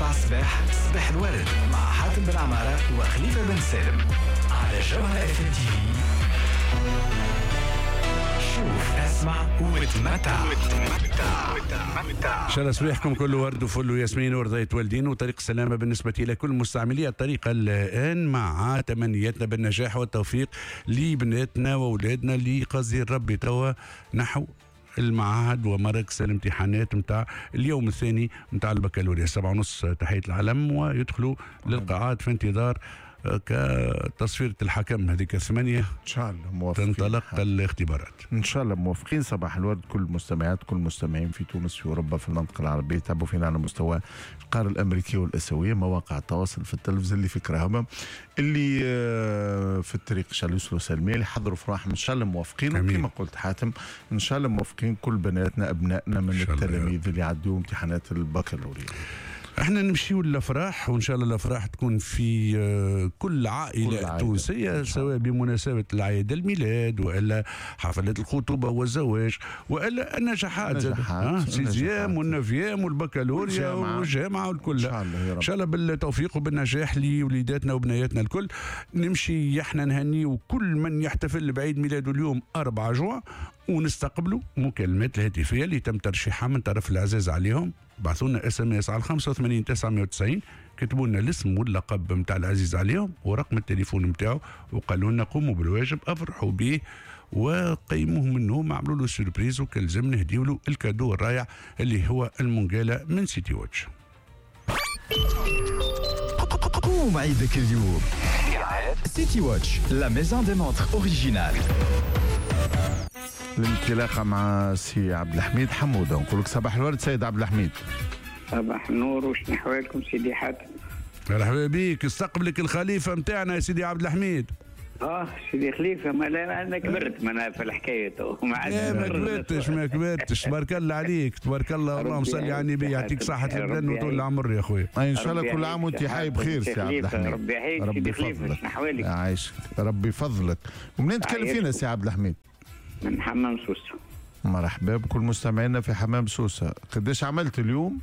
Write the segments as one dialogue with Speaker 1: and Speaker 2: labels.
Speaker 1: 9 الصباح صباح الورد مع حاتم بن عمارة وخليفة بن سالم على جوهرة اف ام تي في. شوف اسمع وتمتع.
Speaker 2: ان شاء الله صباحكم كله ورد وفل وياسمين ورضية والدين وطريق السلامة بالنسبة إلى كل مستعملي الطريق الآن، مع تمنياتنا بالنجاح والتوفيق لبناتنا وأولادنا اللي قصدي ربي توا نحو المعهد ومركز الامتحانات متاع اليوم الثاني متاع البكالوريا 7:30 تحية العلم، ويدخلوا للقاعات في انتظار كتصفيرة الحكم هذيك 8
Speaker 3: ان شاء الله موافقين
Speaker 2: تنطلق الاختبارات.
Speaker 3: ان شاء الله موافقين. صباح الورد كل المستمعات كل المستمعين في تونس في اوروبا في المنطقه العربيه، تابعوا فينا على مستوى القاره الامريكيه والاسيويه، مواقع التواصل في التلفزيون اللي فكرها اللي في الطريق ان شاء الله يوصلوا سالمين، اللي حضروا فرحهم ان شاء الله موافقين. وكما قلت حاتم ان شاء الله موافقين كل بناتنا ابنائنا من التلاميذ اللي عدوا امتحانات البكالوريا.
Speaker 2: احنا نمشيو للافراح، وان شاء الله الافراح تكون في كل عائله تونسيه، سواء بمناسبه الاعياد الميلاد والا حفلات الخطوبه والزواج والا النجاحات سيزيام والنفيام والبكالوريا والجامعه والكل. ان شاء الله بالتوفيق وبالنجاح لوليداتنا وبنياتنا الكل. نمشي احنا نهنيو كل من يحتفل بعيد ميلاده اليوم 4 جوان، ونستقبلوا مكالمات الهاتفيه اللي تم ترشيحها من طرف العزاز عليهم. بعثوا لنا اس ام اس على 85 990، كتبوا لنا الاسم واللقب نتاع العزيز عليهم ورقم التليفون نتاعو، وقالوا لنا قوموا بالواجب افرحوا به وقيموه منه، عملوا له سوربريز وكلزم نهديو له الكادو الرائع اللي هو المونجالا من سيتي واتش.
Speaker 1: قوم عيدك اليوم سيتي واتش لا ميزون دي مونتر اوريجينال.
Speaker 3: الانطلاقه مع سي عبد الحميد حموده. نقول لك صباح الورد سيد عبد الحميد.
Speaker 4: صباح النور، وش نحوالكم سيدي حاتم؟
Speaker 2: مرحبا بك، استقبلك الخليفه نتاعنا يا سيدي عبد الحميد.
Speaker 4: سيدي خليفه، ما انا كبرت ما في الحكايه
Speaker 2: ما كبرتش تبارك الله عليك، تبارك الله، اللهم صل على النبي، يعطيك صحه البدن وطول العمر يا اخويا.
Speaker 3: ان شاء الله كل عام وانت حي بخير سي عبد الحميد.
Speaker 4: ربي يحييك سيدي خليفه، وش نحوالك؟
Speaker 3: عايشك ربي فضلك. ومنين تكلم فينا سي عبد الحميد؟
Speaker 4: من حمام سوسه.
Speaker 3: مرحبا بكل مستمعينا في حمام سوسه. قديش عملت اليوم؟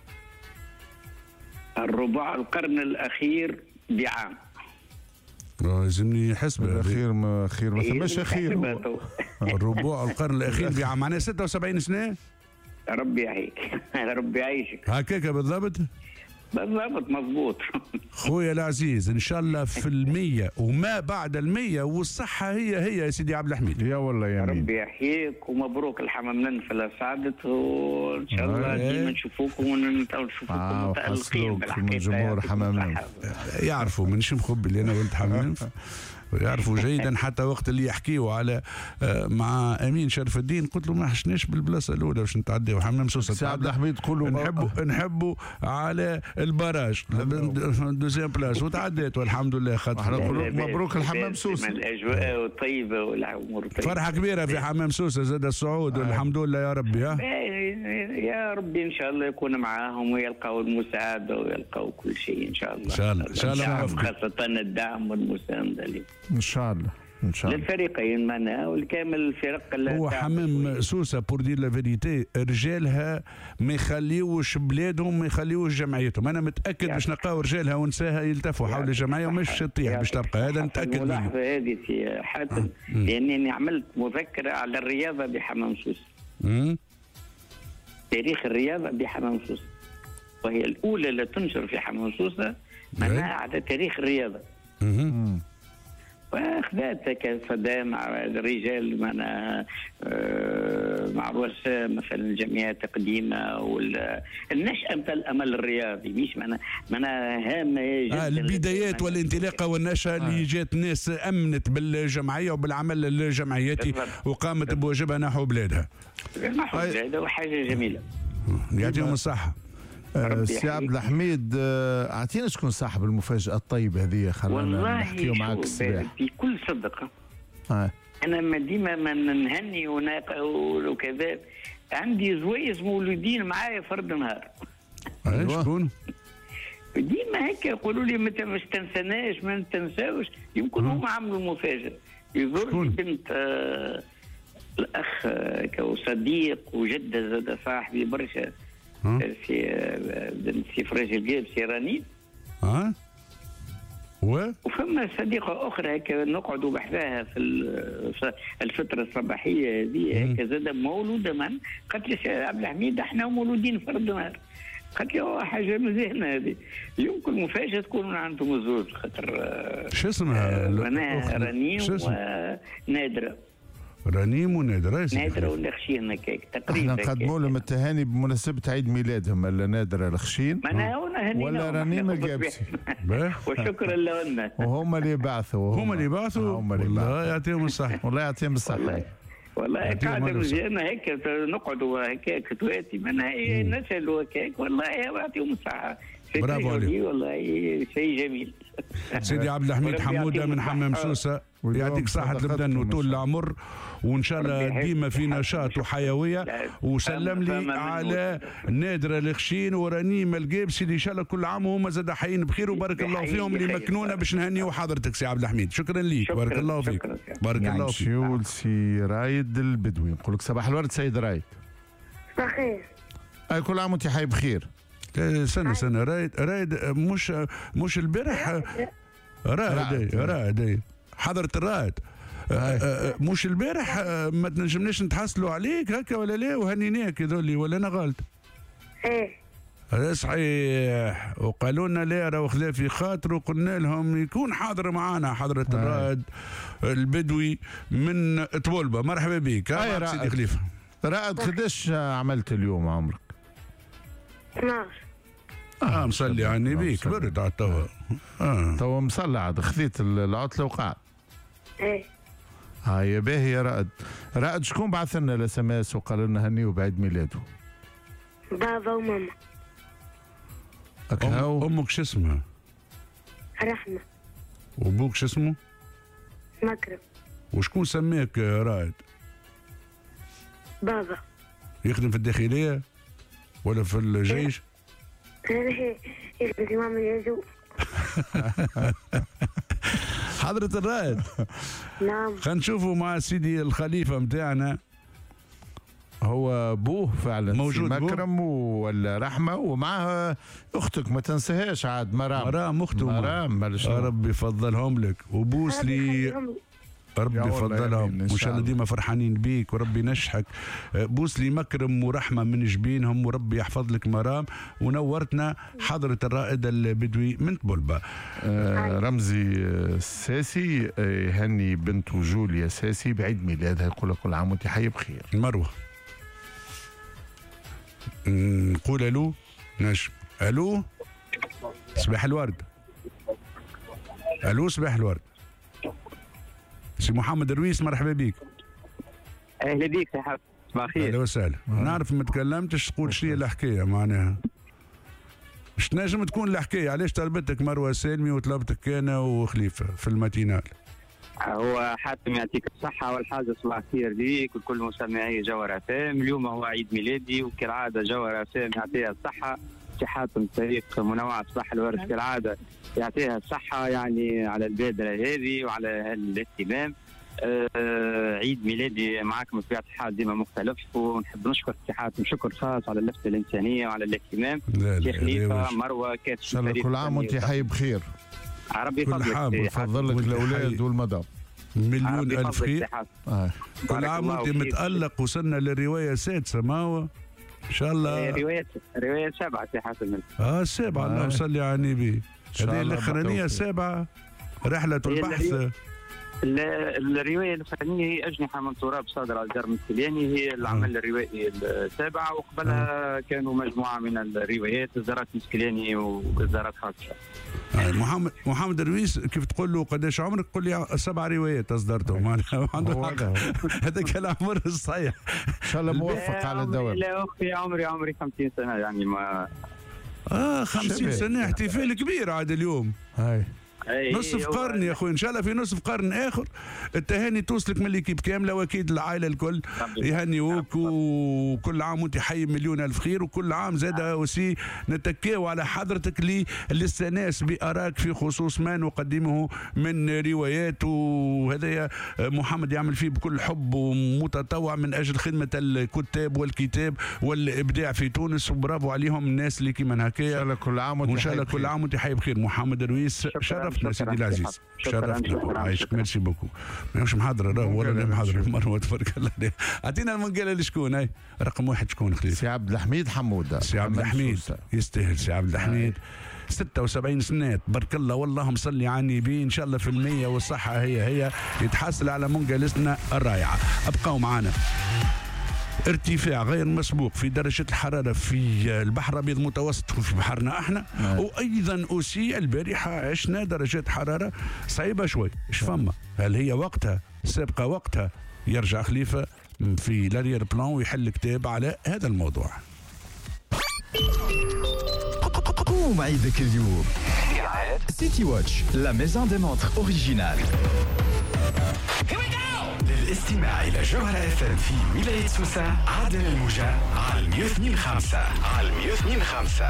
Speaker 4: الربع القرن الاخير بعام.
Speaker 2: لازمني حسبة
Speaker 3: اخير ما ثماش اخير.
Speaker 2: الربع القرن الاخير بعام معناها 76 سنه.
Speaker 4: ربي يحييك ربي يعيشك.
Speaker 2: هكاك بالضبط
Speaker 4: مضبوط.
Speaker 2: خويا العزيز ان شاء الله في 100 وما بعد 100 والصحه هي يا سيدي عبد الحميد.
Speaker 3: يا والله يا
Speaker 4: ربي يحييك ومبروك الحمام ننفل سعدت، وان شاء الله ديما نشوفوكم ونشوفوكم متألقين
Speaker 3: بالحقيقه. من جمهور حمام
Speaker 2: يعرفوا من مخبي اللي انا ولد حمام ويعرفوا جيدا. حتى وقت اللي يحكيوا على مع امين شرف الدين قلت له ما حشناش بالبلاصه الاولى باش نتعداو حمام سوسه.
Speaker 3: سي عبد الحميد كله
Speaker 2: نحبوا على البراج دوزيام بلاس وتعديت والحمد لله.
Speaker 3: احنا مبروك الحمام سوسه.
Speaker 4: الاجواء الطيبه والامور طيبه،
Speaker 2: فرحه كبيره في حمام سوسه زاد الصعود والحمد لله يا ربي.
Speaker 4: يا ربي ان شاء الله يكون معاهم ويلقوا المساعده ويلقوا كل شيء ان شاء الله.
Speaker 2: ان شاء الله
Speaker 4: خاصه الدعم والمسانده لي
Speaker 3: ان شاء الله
Speaker 4: للفريقين معنا والكامل الفرق.
Speaker 2: هو حمام سوسه بور دير لا فيريتي رجالها ما يخليوش بلادهم ما يخليوش جمعيتهم. انا متاكد باش نلقاو رجالها ونساها يلتفوا حول الجمعيه ومش تطيح باش تبقى. هذا نتاكد منه.
Speaker 4: الملاحظه هذه في حاتم لانني عملت مذكره على الرياضه بحمام سوسه. تاريخ الرياضه بحمام سوسه، وهي الاولى اللي تنشر في حمام سوسه معناها على تاريخ الرياضه. واخذتها كصدى مع الرجال مع رؤساء مثلا الجمعيات القديمه والنشأة مثل الامل الرياضي، مش معناها هامه جدا.
Speaker 2: البدايات والانطلاقه والنشأة اللي جات ناس امنت بالجمعيه وبالعمل الجمعياتي وقامت بواجبها نحو بلادها.
Speaker 4: وحاجه جميله.
Speaker 2: يعطيهم الصحه.
Speaker 3: سي عبد الحميد، اعطينا شكون صاحب المفاجاه الطيبه هذه؟ خلينا نحكيو معك الصباح
Speaker 4: بكل صدق. انا ديما ما نهني وكذا، عندي زويز مولودين معايا فرد نهار.
Speaker 2: شكون؟
Speaker 4: ديما هيك يقولوا لي متى ما تنسناش ما نتنساوش، يمكن هم عملوا مفاجاه. يزور بنت الاخ كصديق وجده زاد صاحبي برشا في فراج القيب سي رنين. وفما صديقه اخرى هكا نقعدوا بحذاها في الفتره الصباحيه هذه هكا زاد مولوده من قالت لي عبد الحميد احنا مولودين فرد نهار. قالت لي حاجه مزيانه هذه يمكن مفاجاه تكون من عندهم الزوج خاطر
Speaker 2: شو اسمها؟
Speaker 4: رنيم ونادره.
Speaker 2: رنيم ونادره
Speaker 4: نادره والخشين هكاك تقريبا.
Speaker 3: احنا نقدموا لهم التهاني بمناسبه عيد ميلادهم الا نادره الخشين ولا رنيم القابسي.
Speaker 4: وشكرا لهم.
Speaker 3: وهم اللي يبعثوا
Speaker 2: والله يعطيهم الصحه.
Speaker 3: والله يعطيهم الصحه.
Speaker 4: والله قاعده مزيانه هيك نقعدوا هكاك تواتي منها نسالوا هكاك والله يعطيهم الصحه.
Speaker 2: برافو عليك
Speaker 4: والله شيء جميل.
Speaker 2: سيدي عبد الحميد حموده من حمام سوسه يعطيك صحة البدن وطول العمر وإن شاء الله ديما في نشاط وحيوية. وسلم لي على نادرة الخشين ورنيم القابسي اللي إن شاء الله كل عام وهم زاد حيين بخير وبارك الله فيهم اللي مكنونا باش نهنيو حضرتك سي عبد الحميد. شكرا ليك بارك الله فيك. بارك الله فيك.
Speaker 3: نمشيو لسي رايد البدوي نقول لك صباح الورد سيد رايد.
Speaker 5: بخير.
Speaker 3: كل عام وانت حي بخير.
Speaker 2: سنة رايد مش البارح رائد حضرة الرائد مش البارح ما تنجمناش نتحصلوا عليك هكا ولا لا وهنيناك هذولي ولا انا غلط؟
Speaker 5: ايه
Speaker 2: صحيح. وقالوا لنا لا راهو خذا في خاطر وقلنا لهم يكون حاضر معنا حضرة الرائد البدوي من طبولبة. مرحبا بك سيدي خليفة.
Speaker 3: رائد قداش عملت اليوم عمرك؟
Speaker 5: 12.
Speaker 2: مصلي على النبي كبرت على توا.
Speaker 3: توا مصلي عاد خذيت العطله وقعد.
Speaker 5: ايه
Speaker 3: هاي باهي يا رائد شكون بعث لنا الاس ام اس وقال لنا هنيو بعيد ميلاده؟
Speaker 5: بابا وماما.
Speaker 2: امك شو اسمها؟
Speaker 5: رحمه.
Speaker 2: وابوك شو اسمه؟
Speaker 5: مكرم.
Speaker 2: وشكون سماك رائد؟
Speaker 5: بابا.
Speaker 2: يخدم في الداخليه ولا في الجيش؟
Speaker 5: يخدم امام اليزو.
Speaker 2: حضرة الرائد.
Speaker 5: نعم.
Speaker 2: خلينا نشوفوا مع سيدي الخليفة متاعنا.
Speaker 3: هو ابوه فعلا
Speaker 2: موجود
Speaker 3: مكرم ولا رحمه ومعها اختك ما تنساهاش عاد مرام
Speaker 2: اخته
Speaker 3: مرام.
Speaker 2: ربي يفضلهم لك وبوس لي ربي يفضلهم وان شاء الله ديما فرحانين بيك وربي ينجحك. بوس لي مكرم ورحمه من جبينهم وربي يحفظ لك مرام. ونورتنا حضره الرائد البدوي من طبولبة.
Speaker 3: رمزي الساسي يهني بنته جوليا ساسي بعيد ميلادها يقول لك كل عام وانت حي بخير.
Speaker 2: مروه نقول الو نجم. الو صباح الورد. الو صباح الورد. سي محمد الرويس مرحبا بك.
Speaker 6: اهلا بك يا حبيبي صباح الخير.
Speaker 2: اهلا وسهلا. نعرف ما تكلمتش تقول شنو هي الحكايه معناها. مش تنجم تكون الحكايه علاش طلبتك مروه سالمي وطلبتك انا وخليفه في الماتينال؟
Speaker 6: هو حاتم يعطيك الصحة والحاجة صباح الخير ليك وكل مستمعي جوهر FM. اليوم هو عيد ميلادي وكالعادة جوهر FM يعطيها الصحة. سي حاتم فريق منوعة صباح الورد كالعادة يعطيها الصحة يعني على البادرة هذه وعلى الاهتمام. عيد ميلادي معكم بطبيعة الحال ديما مختلف ونحب نشكر سي حاتم شكر خاص على اللفتة الإنسانية وعلى الاهتمام. سي خليفة مروة كاتب
Speaker 3: إن شاء الله كل عام وأنت حي بخير.
Speaker 6: ربي يفضلك
Speaker 3: ويفضل لك الاولاد والمدام.
Speaker 2: مليون الف خير. كل عام وانت متالق. وصلنا للروايه السادسه ما هو ان شاء الله.
Speaker 6: روايه 7 سي حاتم.
Speaker 2: 7 اللهم صل على النبي. هذه الاخرانيه 7 رحله البحث.
Speaker 6: الروايه الاخرانيه هي اجنحه من تراب صادره على الجرم الكلياني هي العمل الروائي السابع وقبلها كانوا مجموعه من الروايات اصدارات مسكلياني واصدارات خاصه.
Speaker 2: محمد الرويس كيف تقول له قداش عمرك؟ قل لي 7 روايات اصدرتهم. هذا كلام عمر الصحيح.
Speaker 3: ان شاء الله موفق على الدوام.
Speaker 6: لا اختي عمري 50 سنه يعني ما
Speaker 2: 50 سنه احتفال كبير عاد اليوم.
Speaker 3: هاي
Speaker 2: نصف قرن يا اخوي، ان شاء الله في نصف قرن اخر التهاني توصلك من ليكيب كامله واكيد العائله الكل يهنيوك، وكل عام وانت حي مليون الف خير، وكل عام زاد وسي نتكاو على حضرتك للاستئناس باراك في خصوص ما نقدمه من روايات، وهذا محمد يعمل فيه بكل حب ومتطوع من اجل خدمه الكتاب والكتاب والابداع في تونس، وبرافو عليهم الناس اللي كيما هكايا.
Speaker 3: ان شاء الله كل عام وانت
Speaker 2: وان شاء الله كل عام وانت حي بخير. محمد رويس شرفتنا سيدي العزيز، شرفتنا عايشك، ميرسي بوكو. مش محاضره راهو ولا محاضره مروه تبارك الله. اعطينا المنقله لشكون؟ هاي رقم واحد شكون خليل؟
Speaker 3: سي عبد الحميد حموده.
Speaker 2: سي عبد الحميد يستاهل سي عبد الحميد. 76 سنة بارك الله، والله مصلي على النبي، ان شاء الله في المية والصحة هي يتحصل على منقلتنا الرائعة. ابقوا معنا. ارتفاع غير مسبوق في درجة الحرارة في البحر الأبيض المتوسط وفي بحرنا احنا، وأيضا أوسي البارحة عشنا درجات حرارة صعيبة شوي. ايش فما؟ هل هي وقتها سابقة وقتها يرجع خليفة في لارير بلان ويحل كتاب على هذا الموضوع.
Speaker 1: قوم عيدك اليوم. سيتي واتش لا ميزون دي مونتر اوريجينال. للاستماع إلى جوهرة FM في ولاية سوسة عدن الموجة على 102.5 على 102.5.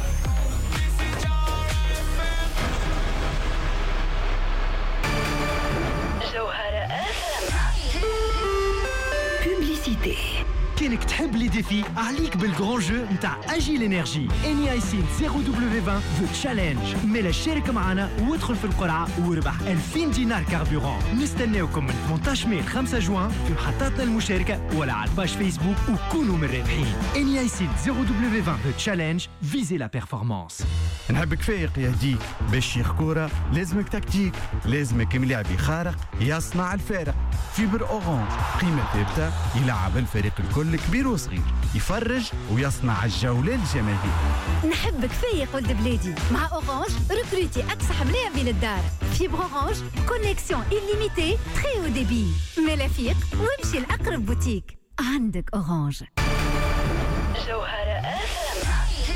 Speaker 7: جوهرة FM. بوبليسيتي. كانك تحب لي ديفي عليك بالجران جو نتاع اجيل انرجي. اني اي سين 0W20 ذا تشالنج. ميلا شارك معنا وادخل في القرعه وربح 2000 دينار كاربورون. نستناوكم من 18 ماي 5 جوان في محطاتنا المشاركه ولا على الباج فيسبوك وكونوا من الرابحين. اني اي سين 0W20 ذا تشالنج. فيزي لا بيرفورمانس.
Speaker 8: نحبك فايق يهديك باش شيخ كورة لازمك تكتيك، لازمك ملاعبي خارق يصنع الفارق. فيبر أورانج قيمة ثابتة يلعب الفريق الكل كبير وصغير، يفرج ويصنع الجولة للجماهير.
Speaker 9: نحبك فايق ولد بلادي، مع أورانج ريكروتي أقصى ملاعبين الدار. فيبر أورانج كونيكسيون إليميتي تري أو ديبي. مالا فيق وامشي لأقرب بوتيك. عندك أورانج.
Speaker 7: جوهرة FM.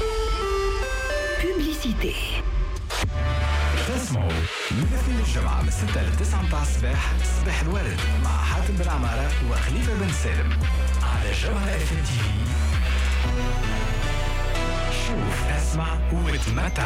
Speaker 7: بوبليسيتي.
Speaker 1: تسمعوا من الاثنين الجمعة من 6 ل 9 متاع الصباح صباح الورد مع حاتم بن عمارة وخليفة بن سالم على جوهرة FM TV. شوف اسمع وتمتع.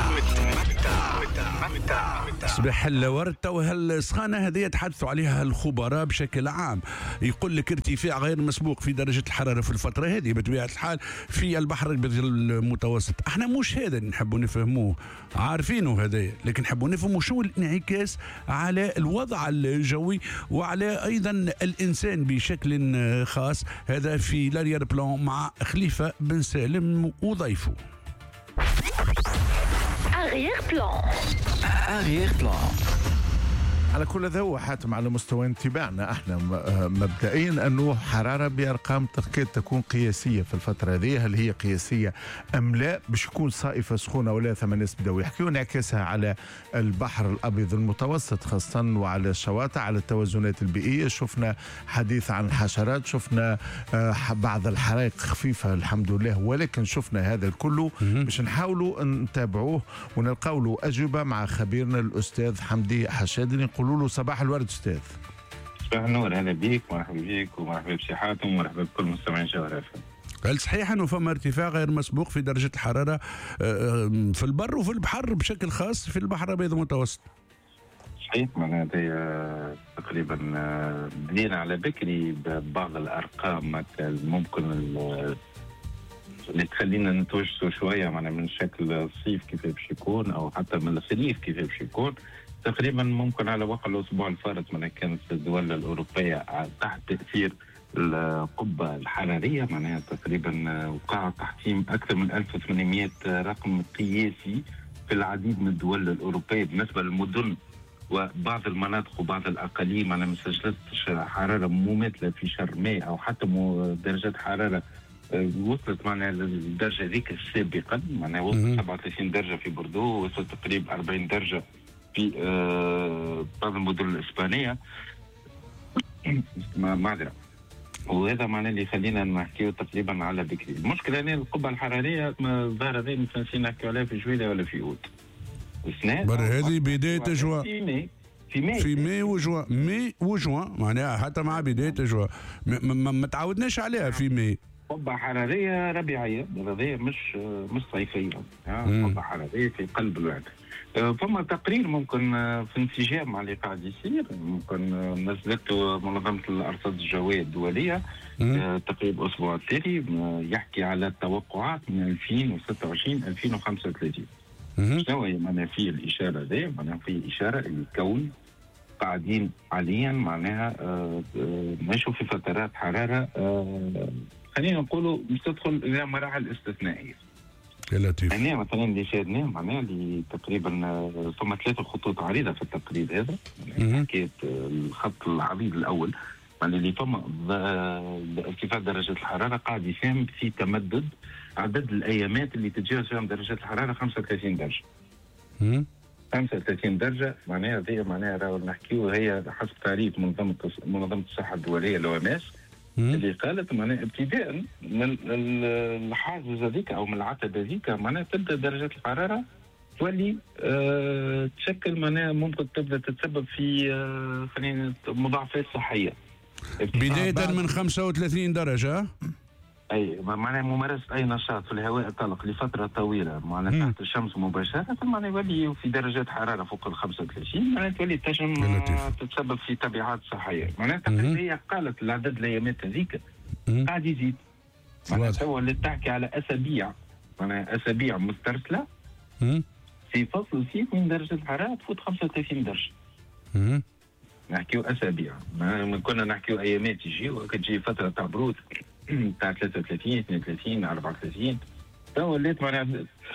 Speaker 2: صباح الورد تو هالسخانة هذه يتحدثوا عليها الخبراء بشكل عام. يقول لك ارتفاع غير مسبوق في درجة الحرارة في الفترة هذه بطبيعة الحال في البحر الأبيض المتوسط. احنا مش هذا اللي نحبوا نفهموه، عارفينه هذا، لكن نحبوا نفهموا شو الانعكاس على الوضع الجوي وعلى أيضا الإنسان بشكل خاص. هذا في لارير بلان مع خليفة بن سالم وضيفه.
Speaker 7: Arrière plan.
Speaker 3: على كل هذا هو حاتم على مستوى انتباعنا احنا مبدئيا انه حراره بارقام تكاد تكون قياسيه في الفتره هذه. هل هي قياسيه ام لا؟ باش يكون صائفه سخونه ولا؟ ثم ناس بداوا يحكيوا انعكاسها على البحر الابيض المتوسط خاصه وعلى الشواطئ، على التوازنات البيئيه. شفنا حديث عن الحشرات، شفنا بعض الحرائق خفيفه الحمد لله، ولكن شفنا هذا الكل باش نحاولوا نتابعوه ونلقاو له اجوبه مع خبيرنا الاستاذ حمدي حشادي. نقولوا له صباح الورد استاذ.
Speaker 6: صباح النور، اهلا بك، مرحبا بك ومرحبا بسي حاتم ومرحبا بكل مستمعين جوهرة FM.
Speaker 2: هل صحيح انه فما ارتفاع غير مسبوق في درجه الحراره في البر وفي البحر بشكل خاص في البحر الابيض المتوسط؟
Speaker 6: صحيح، معناتها تقريبا بدينا على بكري ببعض الارقام ممكن اللي تخلينا نتوجسوا شويه معنا من شكل الصيف كيف باش يكون او حتى من الخريف كيف باش يكون. تقريبا ممكن على واقع الاسبوع الفارط من كانت الدول الاوروبيه تحت تاثير القبه الحراريه، معناها تقريبا وقع تحطيم اكثر من 1800 رقم قياسي في العديد من الدول الاوروبيه بالنسبه للمدن وبعض المناطق وبعض الاقاليم. انا ما سجلتش حراره مماثله في شهر ماي او حتى درجات حراره وصلت معنا للدرجه ذيك سابقا، معناها وصلت 37 درجه في بوردو، وصلت تقريبا 40 درجه في بعض المدن الاسبانيه. معذره. وهذا معناه اللي يخلينا نحكيو تقريبا على بكري. المشكله ان القبه الحراريه ظاهره غير نسينا نحكيو عليها في جويلية ولا في اوت.
Speaker 2: برا هذه بداية جوان.
Speaker 4: في
Speaker 2: ماي وجوان معناها حتى مع بداية جوان ما تعودناش عليها في ماي.
Speaker 10: قبة حرارية ربيعية، هذه مش صيفية، قبة حرارية في قلب الوقت. فما تقرير ممكن في انسجام مع اللي قاعد يصير، ممكن نزلته منظمة الأرصاد الجوية الدولية تقرير الأسبوع التالي يحكي على التوقعات من 2026 2035. شنو هي معناها في الإشارة ذي؟ معناها في إشارة الكون قاعدين حاليا معناها نعيشوا في فترات حرارة خلينا نقولوا مش تدخل إلى مراحل استثنائية.
Speaker 2: يا لطيف.
Speaker 10: يعني مثلا اللي شاهدناه معناها اللي تقريبا ثم 3 خطوط عريضة في التقرير هذا. حكيت الخط العريض الأول يعني اللي فما ارتفاع درجة الحرارة قاعد يساهم في تمدد عدد الأيامات اللي تتجاوز فيهم درجة الحرارة 35 درجة. 35 درجة معناها هذه معناها راهو نحكيو هي حسب تعريف منظمة الصحة الدولية الOMS اللي قالت معناها ابتداء من الحاجز هذيك او من العتبة هذيك معناها تبدا درجة الحرارة تولي تشكل معناها ممكن تبدا تتسبب في خلينا مضاعفات صحية
Speaker 2: بداية من 35 درجة.
Speaker 10: اي معناها ممارسه اي نشاط في الهواء الطلق لفتره طويله معناها تحت الشمس مباشره معناها يولي في درجات حراره فوق ال 35 معناها تولي تنجم تتسبب في تبعات صحيه. معناها هي قالت العدد الايامات هذيك قاعد يزيد معناها تو اللي تحكي على اسابيع معناها اسابيع مسترسله في فصل الصيف من درجه الحراره تفوت 35 درجه. نحكيو اسابيع ما كنا نحكيو ايامات يجيو كتجي فتره تاع برود تاع 33 32 34 تو ولات معناها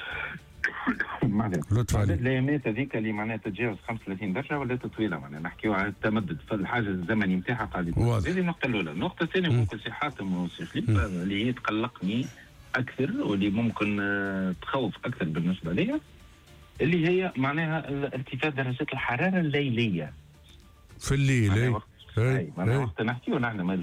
Speaker 2: لطف عليك
Speaker 10: الايامات هذيك اللي معناها تتجاوز 35 درجه ولات طويله معناها نحكيو على التمدد في الحاجز الزمني نتاعها قاعد يتمدد. هذه النقطه الاولى. النقطه الثانيه ممكن سي حاتم وسي خليفه اللي هي تقلقني اكثر واللي ممكن تخوف اكثر بالنسبه لي اللي هي معناها ارتفاع درجات الحراره الليليه في الليل. معناها وقت نحكيو نحن من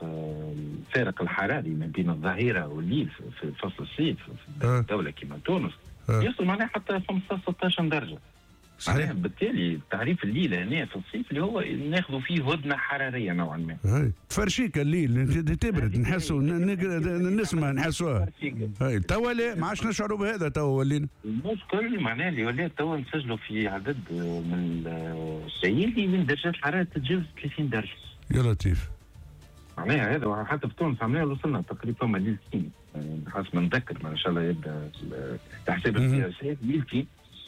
Speaker 10: الفارق الحراري ما بين الظهيره والليل في فصل الصيف في دوله كما تونس يصل معناها حتى 15 16 درجه. صحيح. بالتالي تعريف الليل هنا في الصيف اللي هو ناخذوا فيه هدنه حراريه نوعا ما.
Speaker 2: فرشيكه الليل تبرد نحسوا نسمع نحسوها. توا لا ما عادش نشعروا بهذا توا ولينا.
Speaker 10: المشكل معناها اللي ولات توا نسجلوا في عدد من الليالي من درجات الحراره تتجاوز 30 درجه.
Speaker 2: يا لطيف.
Speaker 10: معناها هذا حتى في تونس معناها وصلنا تقريبا ليلتين حسب ما نتذكر ان شاء الله يبدا تحسب القياسات ليلتين.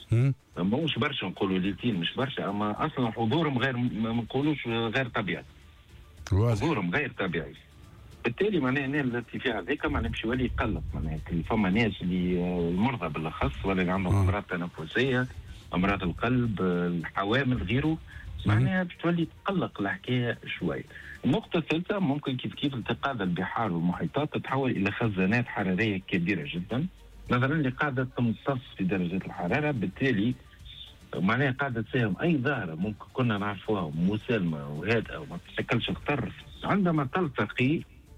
Speaker 10: ماهوش برشا نقولوا ليلتين مش برشا اما اصلا حضورهم غير ما نقولوش غير طبيعي. حضورهم غير طبيعي. بالتالي معناها الارتفاع هذاك معناها باش يولي يقلق معناها فما ناس اللي المرضى بالاخص ولا اللي عندهم امراض تنفسيه امراض القلب الحوامل غيره معناها باش تولي تقلق الحكايه شوي. النقطه الثالثه ممكن كيف التقاط البحار والمحيطات تتحول الى خزانات حراريه كبيره جدا نظرا اللي قاعده تمتص في درجه الحراره. بالتالي معناها قاعده تساهم اي ظاهره ممكن كنا نعرفوها مسالمه وهادئه وما تشكلش خطر عندما تلتقي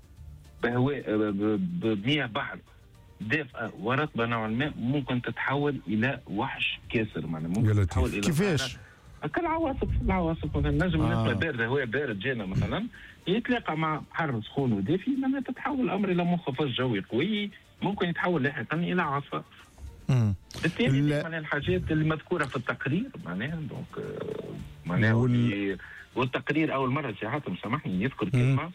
Speaker 10: بهواء بمياه بحر دافئه ورطبه نوعا ما ممكن تتحول الى وحش كاسر معناها ممكن تتحول الى
Speaker 3: كيفاش؟
Speaker 10: العواصف مثلا نجم نسمه بارد هواء بارد جانا مثلا يتلاقى مع حر سخون ودافي لما تتحول الامر الى منخفض جوي قوي ممكن يتحول لاحقا الى عاصفه. بالتالي معناها الحاجات المذكوره في التقرير معناها دونك معناها والتقرير اول مره سي حاتم سامحني يذكر كلمه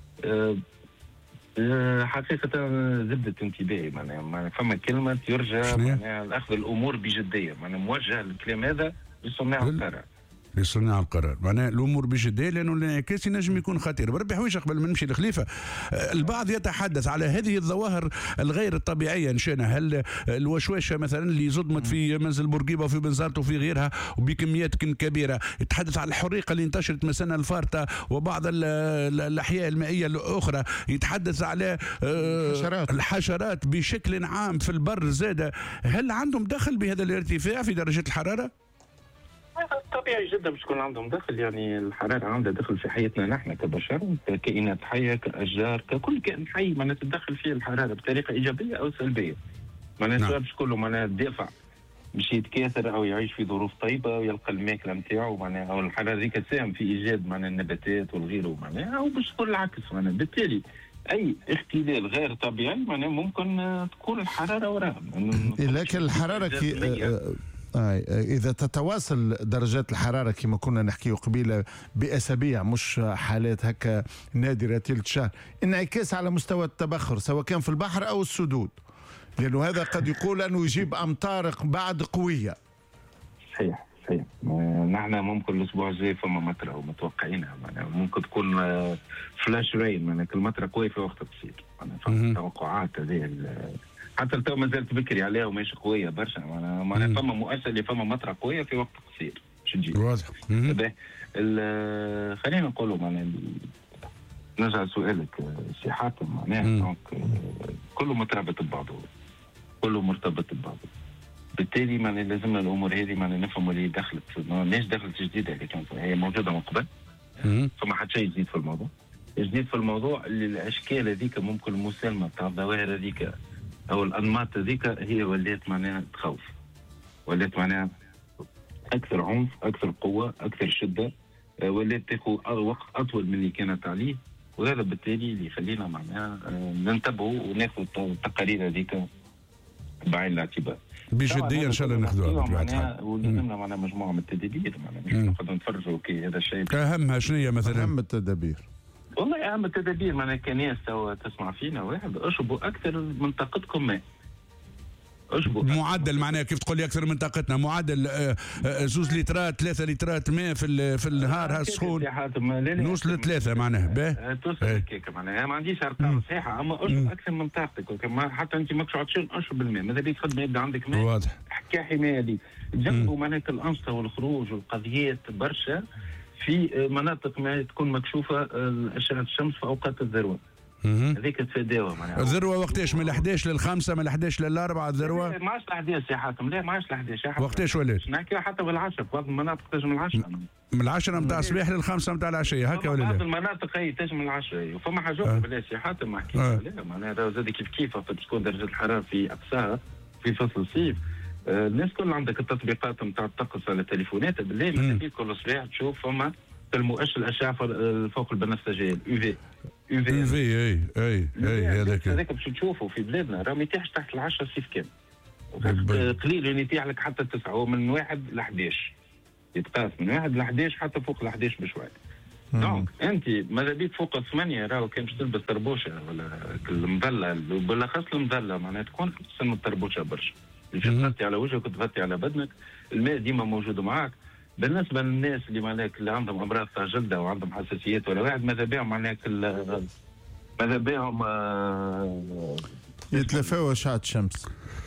Speaker 10: حقيقه زبدت انتباهي معناها فما كلمه يرجى معناها اخذ الامور بجديه معناها موجه الكلام هذا لصناع القرار.
Speaker 2: لصناع القرار معناها الامور بجديه لانه الانعكاس ينجم يكون خطير. بربي حويش قبل ما نمشي لخليفه البعض يتحدث على هذه الظواهر الغير الطبيعيه نشانها. هل الوشواشه مثلا اللي صدمت في منزل بورقيبه وفي بنزرت وفي غيرها وبكميات كبيره، يتحدث على الحريقه اللي انتشرت مسنا الفارطه وبعض الاحياء المائيه الاخرى، يتحدث على الحشرات بشكل عام في البر زاده. هل عندهم دخل بهذا الارتفاع في درجه الحراره؟
Speaker 10: طبيعي جدا باش يكون عندهم دخل. يعني الحراره عندها دخل في حياتنا نحن كبشر ككائنات حيه كاشجار ككل كائن حي معناها تتدخل فيه الحراره بطريقه ايجابيه او سلبيه. معناها سواء باش كله معناها الدافع باش يتكاثر او يعيش في ظروف طيبه ويلقى الماكله نتاعو معناها، او الحراره هذيك تساهم في ايجاد معناها النباتات والغيره معناها، او باش تكون العكس معناها. بالتالي اي اختلال غير طبيعي معناها ممكن تكون الحراره وراها.
Speaker 3: لكن الحراره إذا تتواصل درجات الحرارة كما كنا نحكي قبيلة بأسابيع، مش حالات هكا نادرة ثلث شهر، انعكاس على مستوى التبخر سواء كان في البحر أو السدود، لأنه هذا قد يقول أنه يجيب أمطار بعد قوية.
Speaker 10: صحيح. نحن ممكن الأسبوع الجاي فما مطرة ومتوقعينها معناها، ممكن تكون فلاش رين معناها، كل مطرة قوية في وقت قصير معناها. فما توقعات هذه حتى تو ما زالت بكري عليها وماشي قويه برشا معناها فما مؤشر اللي فما مطره قويه في وقت قصير باش تجي واضح. خلينا نقولوا معناها نرجع لسؤالك سي حاتم معناها كله مرتبط ببعضه، كله مرتبط ببعضه. بالتالي معناها لازمنا الامور هذه معناها نفهموا اللي دخلت، ماهيش دخلت جديده، لكن هي موجوده من قبل. فما حتى شيء جديد في الموضوع. الجديد في الموضوع اللي الاشكال هذيك ممكن المسالمه بتاع الظواهر هذيك او الانماط هذيك هي ولات معناها تخوف، ولات معناها اكثر عنف، اكثر قوه، اكثر شده، ولات تاخذ وقت اطول من اللي كانت عليه. وهذا بالتالي اللي يخلينا معناها ننتبهوا وناخذ التقارير هذيك بعين الاعتبار
Speaker 2: بجديه ان شاء الله ناخذوها
Speaker 10: معناها. ولازمنا معناها مجموعه من التدابير معناها، مش نقعدوا نتفرجوا كي هذا الشيء.
Speaker 2: اهمها شنو هي مثلا؟
Speaker 3: اهم التدابير
Speaker 10: والله اهم التدابير معناها كناس تو تسمع فينا، واحد اشربوا اكثر من طاقتكم ماء. اشربوا
Speaker 2: معدل معناها كيف تقول لي اكثر من طاقتنا، معدل 2 لترات 3 لترات ماء في النهار هالسخون نوصل 3 معناها
Speaker 10: توصل هكاك معناها. ما عنديش ارقام صحيحه، اما اشرب اكثر من طاقتك، حتى انت ماكش عطشان اشرب الماء، ماذا بيك خدمه يبدا عندك ماء.
Speaker 2: واضح.
Speaker 10: حكايه حمايه دي جنبوا معناها الانشطه والخروج والقضيات برشا في مناطق ما تكون مكشوفه اشعه الشمس في اوقات الذروه. هذيك تفاداوها معناها.
Speaker 2: الذروه وقتاش؟ من 11 ل5 من 11 ل4 الذروه؟
Speaker 10: ما عادش 11 يا حاتم، لا ما عادش 11.
Speaker 2: وقتاش ولات؟
Speaker 10: نحكي حتى بالعشاء، في بعض المناطق تجم العشاء،
Speaker 2: من 10 نتاع الصباح ل5 نتاع العشيه هكا ولا لا؟
Speaker 10: بعض المناطق هي تجم العشاء، وفما حاجه بلا سي حاتم ما حكيتش عليها معناها. زاد كيف تكون درجه الحراره في اقصاها في فصل الصيف. الناس كل عندك التطبيقات نتاع الطقس على التليفونات، بالليل مثلا كل صباح تشوف فما في المؤشر الاشعه فوق البنفسجيه
Speaker 2: اي
Speaker 10: هذاك باش تشوفوا في بلادنا راه ما يتيحش تحت 10 الصيف كامل، قليل يتيح لك حتى 9، هو من 1 ل 11 يتقاس، من 1 ل 11 حتى فوق ال 11 بشويه. دونك انت ماذا بيك فوق 8 راهو كان باش تلبس طربوشه ولا المظله، بالاخص المظله معناها تكون احسن من الطربوشه برشا، باش تغطي على وجهك وتغطي على بدنك، الماء ديما موجود معك. بالنسبه للناس اللي معناها اللي عندهم امراض تاع جلده وعندهم حساسيات ولا واحد، ماذا بيهم معناها ماذا بيهم
Speaker 3: يتلفاو اشعه الشمس،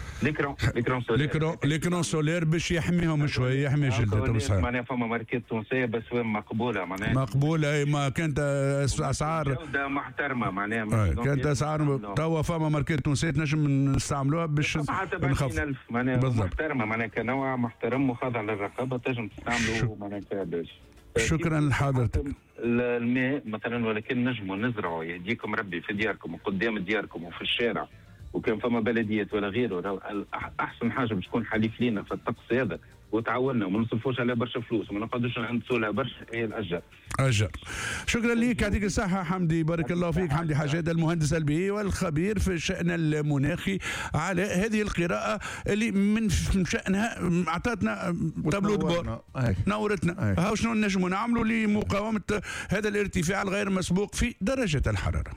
Speaker 2: ليكرون سولير باش يحميهم شويه، يحمي جلدتهم.
Speaker 10: معناها فما ماركات تونسيه بس مقبوله معناها
Speaker 2: مقبوله. ما كانت اسعار
Speaker 10: جوده محترمه معناها،
Speaker 2: كانت اسعار توا فما ماركات تونسيه تنجم نستعملوها باش
Speaker 10: نخفف معناها محترمه معناها كنوع محترم وخاضع للرقابه، تنجم تستعملوا معناها فيها باش.
Speaker 2: شكرا لحضرتك.
Speaker 10: الماء مثلا ولكن نجموا نزرعوا، يهديكم ربي في دياركم وقدام دياركم وفي الشارع، وكان فما بلديات ولا غيره، احسن حاجه باش تكون حليف لينا في الطقس هذا وتعاوننا وما نصرفوش عليها برشا فلوس وما نقعدوش نهندسوا لها برشا، هي الاشجار.
Speaker 2: شكرا لك، يعطيك الصحه حمدي، بارك الله فيك. حمدي حجاده، المهندس البيئي والخبير في الشان المناخي، على هذه القراءه اللي من شانها اعطتنا تابلو دبور، نورتنا ها شنو نجموا نعملوا لمقاومه هذا الارتفاع الغير مسبوق في درجه الحراره.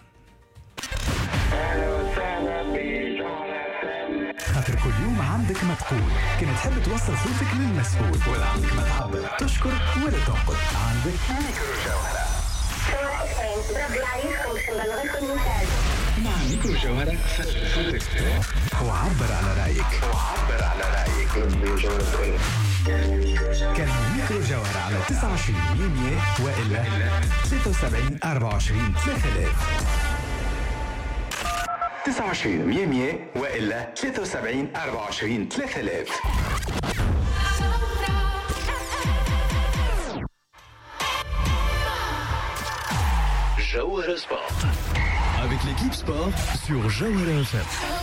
Speaker 1: خاطر كل يوم عندك ما تقول، كما تحب توصل صوتك للمسؤول ولا عندك ما تعبر، تشكر ولا تنقد، عندك ميكرو جوهرة. مع ميكرو جوهرة سجل صوتك وعبر على رأيك. كان ميكرو جوهرة على 29 100 وإلا 73 24 3000. 29 100 وإلا 73 24 3000. جوهرة سبورت. avec l'équipe sport sur Jawara FM.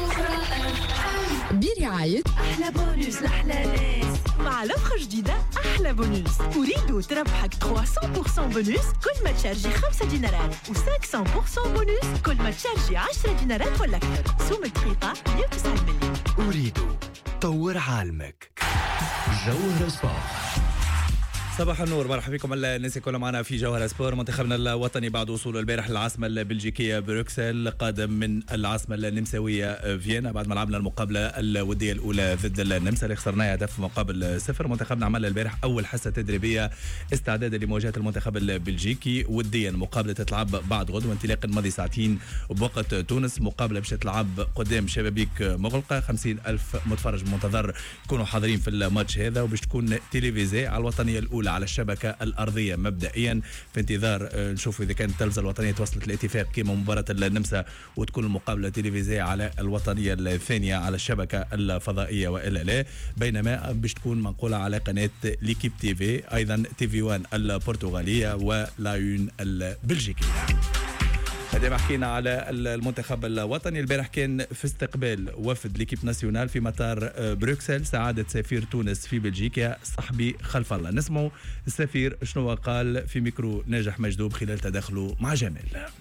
Speaker 11: برعاية
Speaker 12: أحلى بونus لأحلى ناس مع لفخة جديدة أحلى بونus. أريد تربحك 300% بونus كل ما تشارجي 5 دينارات و500% بونus كل ما تشارجي 10 دينارات ولا أكثر. سوم دقيقة 190 مليون.
Speaker 1: أريد طور عالمك. جوهرة سبورت.
Speaker 13: صباح النور، مرحبا بكم الناس كلها معنا في جوهرة سبور. منتخبنا الوطني بعد وصوله البارح للعاصمة البلجيكية بروكسل قادم من العاصمة النمساوية فيينا بعد ما لعبنا المقابلة الودية الأولى ضد النمسا اللي خسرناها هدف مقابل 0. منتخبنا عمل البارح أول حصة تدريبية استعدادا لمواجهة المنتخب البلجيكي وديا. مقابلة تتلعب بعد غد وانطلاقا ماضي ساعتين بوقت تونس. مقابلة باش تتلعب قدام شبابيك مغلقة. 50,000 متفرج منتظر يكونوا حاضرين في الماتش هذا وباش تكون تلفزيون على الوطنية الأولى على الشبكة الأرضية مبدئيا في انتظار نشوفوا إذا كانت التلفزة الوطنية توصلت الاتفاق كما مباراة النمسا وتكون المقابلة تلفزيونية على الوطنية الثانية على الشبكة الفضائية وإلا لا. بينما باش تكون منقولة على قناة ليكيب تي في أيضا تي في 1 البرتغالية ولايون البلجيكية. هذا ما حكينا على المنتخب الوطني. البارح كان في استقبال وفد ليكيب ناسيونال في مطار بروكسل سعادة سفير تونس في بلجيكا صاحبي خلف الله. نسمعوا السفير شنو قال في ميكرو ناجح مجدوب خلال تداخله مع جمال.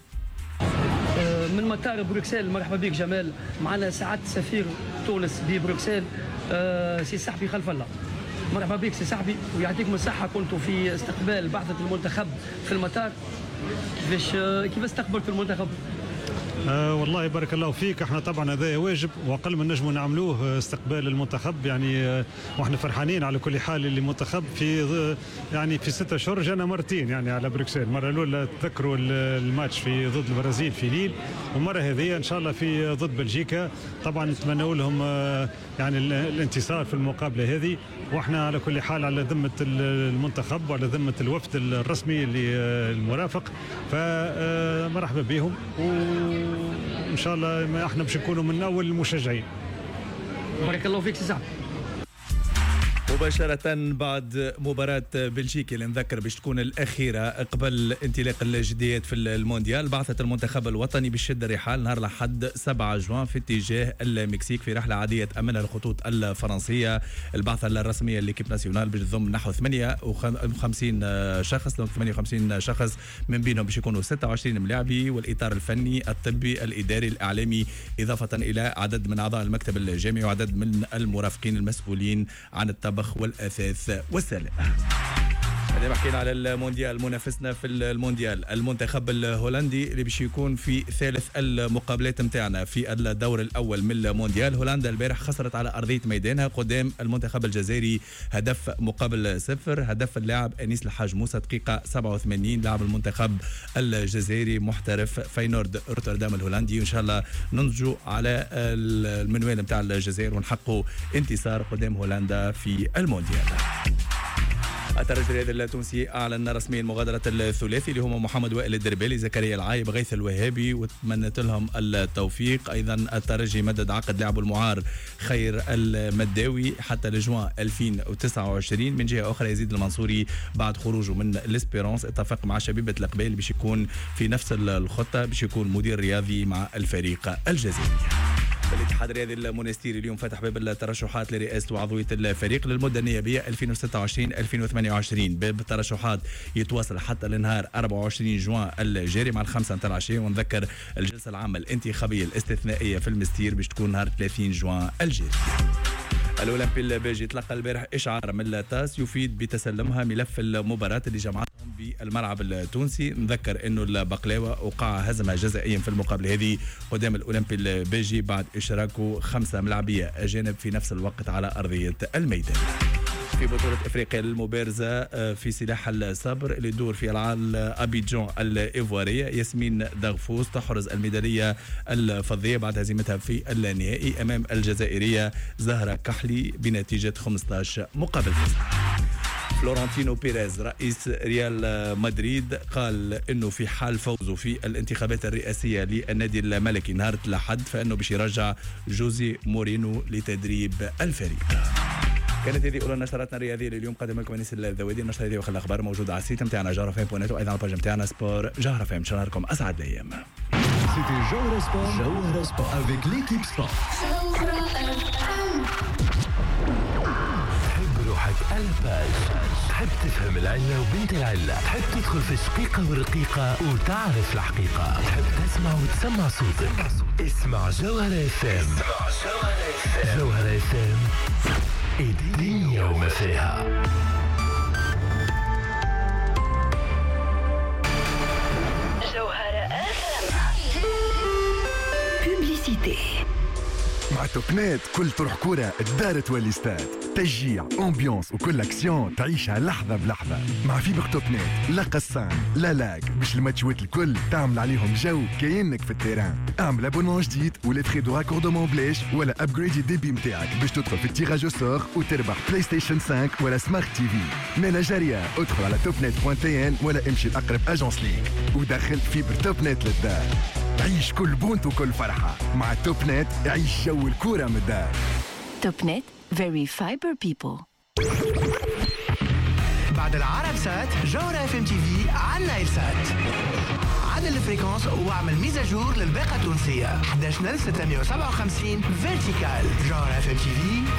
Speaker 14: من مطار بروكسل مرحبا بك جمال. معنا سعادة سفير تونس ببروكسل سي صاحبي خلف الله. مرحبا بك سي صاحبي ويعطيكم الصحة. كنتوا في استقبال بعثة المنتخب في المطار. كيف استقبلت المنتخب؟
Speaker 15: والله بارك الله فيك. احنا طبعا هذا واجب واقل من نجموا نعملوه استقبال المنتخب يعني واحنا فرحانين على كل حال. اللي المنتخب في يعني في 6 أشهر جانا مرتين يعني على بروكسل. مره الاولى تذكروا الماتش في ضد البرازيل في ليل ومره هذه ان شاء الله في ضد بلجيكا. طبعا نتمنى لهم يعني الانتصار في المقابله هذه واحنا على كل حال على ذمه المنتخب وعلى ذمه الوفد الرسمي اللي المرافق. فمرحبا بهم وان شاء الله احنا باش نكونوا من اول المشجعين.
Speaker 14: بارك الله فيك سي.
Speaker 13: مباشرة بعد مباراة بلجيكا اللي نذكر باش تكون الأخيرة قبل انطلاق الجديات في المونديال، بعثت المنتخب الوطني بالشد الرحال نهار الأحد 7 جوان في اتجاه المكسيك في رحلة عادية أمنها الخطوط الفرنسية. البعثة الرسمية ليكيب ناسيونال باش تضم نحو 58 شخص 58 شخص من بينهم باش يكونوا 26 ملاعبي والإطار الفني الطبي الإداري الإعلامي إضافة إلى عدد من أعضاء المكتب الجامعي وعدد من المرافقين المسؤولين عن الطبخ والأثاث والسلام. هذا ما حكينا على المونديال. منافسنا في المونديال المنتخب الهولندي اللي باش يكون في ثالث المقابلات نتاعنا في الدور الاول من المونديال. هولندا البارح خسرت على ارضيه ميدانها قدام المنتخب الجزائري هدف مقابل 0. هدف اللاعب انيس الحاج موسى دقيقه 87 لاعب المنتخب الجزائري محترف فاينورد روتردام الهولندي. وان شاء الله ننجو على المنوال نتاع الجزائر ونحققوا انتصار قدام هولندا في المونديال. الترجي الرياضي التونسي اعلن رسميا مغادره الثلاثي اللي هما محمد وائل الدربالي زكريا العايب غيث الوهابي وتمنت لهم التوفيق. ايضا الترجي مدد عقد لاعبه المعار خير المداوي حتى لجوان 2029. من جهه اخرى يزيد المنصوري بعد خروجه من الاسبيرونس اتفق مع شبيبه القبائل باش يكون في نفس الخطه باش يكون مدير رياضي مع الفريق الجزائري. الاتحاد الرياضي المونستيري اليوم فتح باب الترشحات لرئاسة وعضوية الفريق للمدة النيابية 2026-2028. باب الترشحات يتواصل حتى لنهار 24 جوان الجاري مع 5 نتاع العشية. ونذكر الجلسة العامة الانتخابية الاستثنائية في المستير باش تكون نهار 30 جوان الجاري. الأولمبي البلجي تلقى البارح إشعار من التاس يفيد بتسلمها ملف المباراة اللي جمعتهم بالملعب التونسي. نذكر انه البقلاوه وقع هزمها جزائيا في المقابله هذه قدام الاولمبي البلجي بعد اشراكه 5 ملاعبيه اجانب في نفس الوقت على ارضيه الميدان. في بطولة افريقيا المبارزة في سلاح الصبر اللي يدور في العال ابيجان الايفوارية، ياسمين دغفوس تحرز الميدالية الفضية بعد هزيمتها في النهائي امام الجزائرية زهرة كحلي بنتيجة 15 مقابل 9. فلورنتينو بيريز رئيس ريال مدريد قال انه في حال فوزه في الانتخابات الرئاسيه للنادي الملكي نهار الاحد فانه باش يرجع جوزي مورينو لتدريب الفريق. كانت هذه اولى نشراتنا الرياضيه لليوم. قدم لكم انيس الذوادي. النشره هذه واخر الاخبار موجوده على السيت نتاعنا جوهرة فام بونيت وايضا على الباج نتاعنا سبور جوهرة فام. ان شاء الله لكم اسعد الايام.
Speaker 1: C'était Jawhara Sport. Jawhara Sport avec l'équipe Sport. تحب روحك ألفاج، تحب تفهم العلة وبنت العلة، تحب تدخل في الشقيقة والرقيقة وتعرف الحقيقة، تحب تسمع وتسمع صوتك. اسمع جوهرة FM. جوهرة FM الدنيا وما فيها.
Speaker 11: مع توبنات كل طرح كورة الدار تولي استاد، تشجيع امبيونس وكل اكسيون تعيشها لحظة بلحظة. مع فيبر توبنات لا قصان لا لاك باش الماتشوات الكل تعمل عليهم جو كأنك في التيران. اعمل ابونمون جديد ولا تخي دو راكوردمون بلاش ولا ابجريدي الديبي متاعك باش تدخل في التيراج سور وتربح بلاي ستيشن 5 ولا سمارت تي في. مالا جارية ادخل على توبنات.tn ولا امشي لأقرب اجونس ليك ودخل فيبر توبنات للدار. عيش كل بونت وكل فرحة مع توبنت. عيش جو الكورة من الدار.
Speaker 16: توبنت very fiber people.
Speaker 7: بعد العرب سات جوهرة FM TV على نايل سات. عدل الفريكونس واعمل ميزاجور للباقة التونسية 11657 فيرتيكال. جوهرة FM TV